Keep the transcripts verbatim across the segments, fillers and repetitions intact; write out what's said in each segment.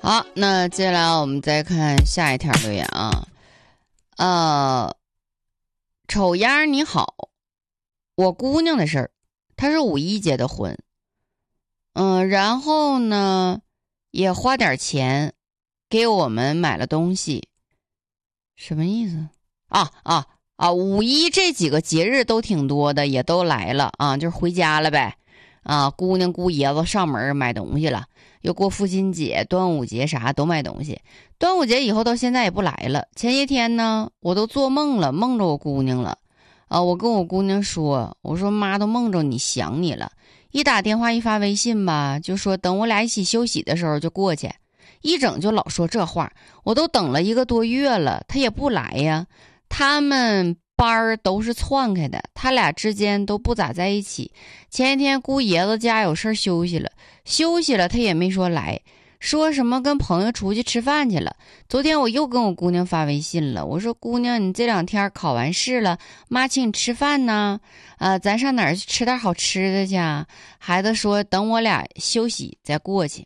好，那接下来我们再看下一条留言啊。呃，丑丫你好，我姑娘的事儿，她是五一结的婚，嗯、呃，然后呢也花点钱给我们买了东西，什么意思？啊啊啊！五一这几个节日都挺多的，也都来了啊，就是回家了呗。啊，姑娘姑爷子上门买东西了，又过父亲节、端午节啥都买东西。端午节以后到现在也不来了。前些天呢，我都做梦了，梦着我姑娘了。啊，我跟我姑娘说，我说妈都梦着你想你了。一打电话一发微信吧，就说等我俩一起休息的时候就过去。一整就老说这话，我都等了一个多月了，他也不来呀。他们班儿都是窜开的，他俩之间都不咋在一起。前一天姑爷子家有事休息了，休息了他也没说来，说什么跟朋友出去吃饭去了。昨天我又跟我姑娘发微信了，我说姑娘你这两天考完试了，妈请你吃饭呢，呃，咱上哪儿去吃点好吃的去啊？孩子说等我俩休息再过去。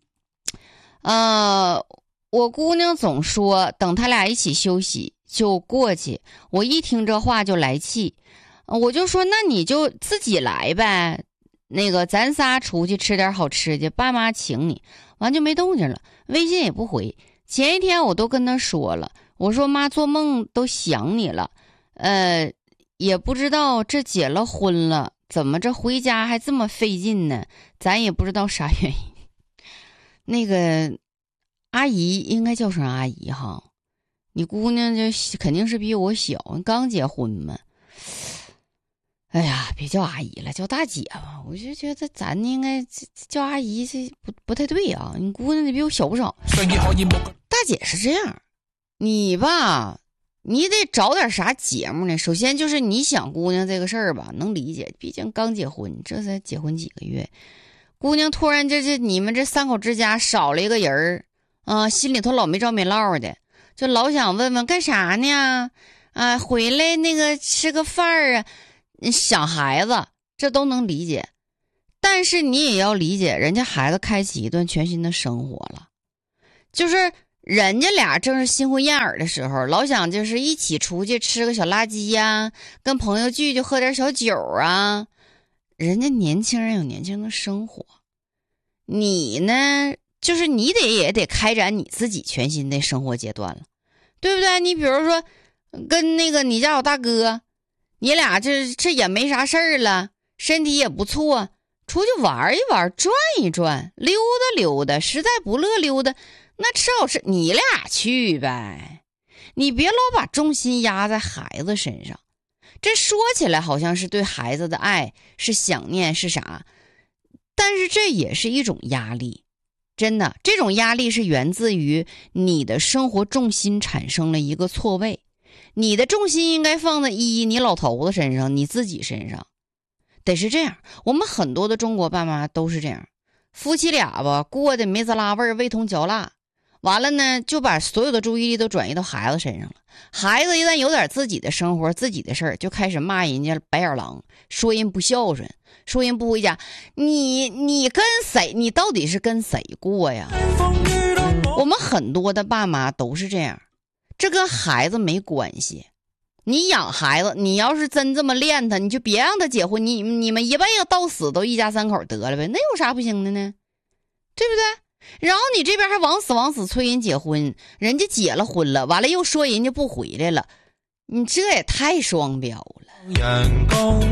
呃，我姑娘总说等他俩一起休息就过去，我一听这话就来气，我就说那你就自己来呗，那个咱仨出去吃点好吃的，爸妈请你。完就没动静了，微信也不回。前一天我都跟他说了，我说妈做梦都想你了，呃，也不知道这结了婚了，怎么这回家还这么费劲呢？咱也不知道啥原因。那个阿姨应该叫声阿姨哈。你姑娘就肯定是比我小，刚结婚嘛。哎呀，别叫阿姨了，叫大姐吧。我就觉得咱应该叫阿姨，这不不太对啊。你姑娘得比我小不少。大姐是这样，你吧，你得找点啥节目呢？首先就是你想姑娘这个事儿吧，能理解，毕竟刚结婚，这才结婚几个月，姑娘突然这这你们这三口之家少了一个人儿啊、呃，心里头老没着没落的。就老想问问干啥呢？啊，回来那个吃个饭儿啊，想孩子，这都能理解。但是你也要理解，人家孩子开启一段全新的生活了，就是人家俩正是新婚燕尔的时候，老想就是一起出去吃个小垃圾呀、啊，跟朋友聚就喝点小酒啊。人家年轻人有年轻的生活，你呢？就是你得也得开展你自己全新的生活阶段了，对不对？你比如说跟那个你家有大哥，你俩这这也没啥事儿了，身体也不错，出去玩一玩，转一转，溜达溜达，实在不乐溜达，那吃好吃你俩去呗，你别老把重心压在孩子身上。这说起来好像是对孩子的爱，是想念，是啥，但是这也是一种压力。真的，这种压力是源自于你的生活重心产生了一个错位，你的重心应该放在一你老头子身上，你自己身上，得是这样。我们很多的中国爸妈都是这样，夫妻俩吧过得没滋拉味儿，味同嚼蜡，完了呢就把所有的注意力都转移到孩子身上了。孩子一旦有点自己的生活自己的事儿，就开始骂人家白眼狼，说人不孝顺，说人不回家。你你跟谁？你到底是跟谁过呀？我们很多的爸妈都是这样，这跟孩子没关系。你养孩子，你要是真这么练他，你就别让他结婚，你你们一辈子到死都一家三口得了呗，那有啥不行的呢？对不对？然后你这边还往死往死催人结婚，人家结了婚了，完了又说人家不回来了，你这也太双标了。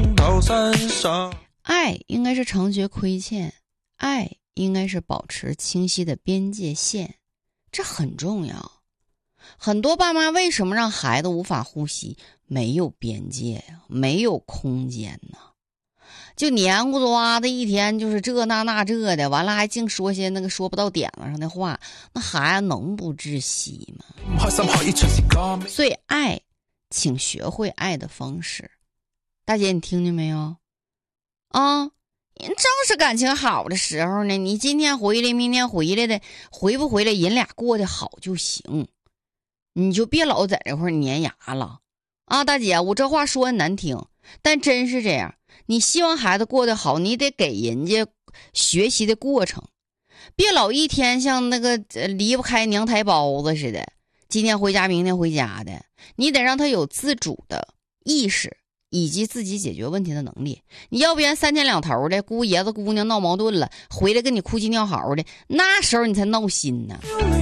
爱应该是常觉亏欠，爱应该是保持清晰的边界线，这很重要。很多爸妈为什么让孩子无法呼吸？没有边界呀，没有空间呢。就黏糊抓的一天就是这那那这的，完了还净说些那个说不到点子上的话，那孩子能不窒息吗？所以爱，请学会爱的方式。大姐你听见没有啊？人正是感情好的时候呢，你今天回来明天回来的，回不回来人俩过得好就行，你就别老在这块粘牙了啊。大姐我这话说的难听，但真是这样，你希望孩子过得好，你得给人家学习的过程， 别老一天像那个、呃、离不开娘胎包子似的，今天回家明天回家的。你得让他有自主的意识以及自己解决问题的能力，你要不然三天两头的姑爷子姑娘闹矛盾了，回来跟你哭鸡尿嚎的，那时候你才闹心呢。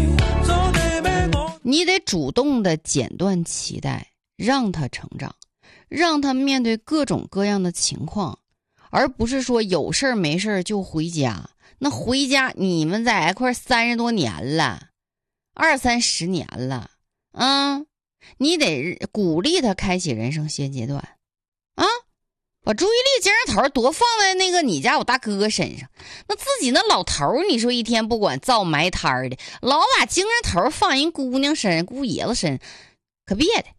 你得主动的剪断脐带，让他成长，让他面对各种各样的情况，而不是说有事儿没事儿就回家。那回家你们在一块三十多年了，二三十年了，嗯，你得鼓励他开启人生新阶段啊，把注意力精神头多放在那个你家我大哥身上。那自己那老头你说一天不管造埋摊的，老把精神头放人姑娘身上姑爷子身上，可别的。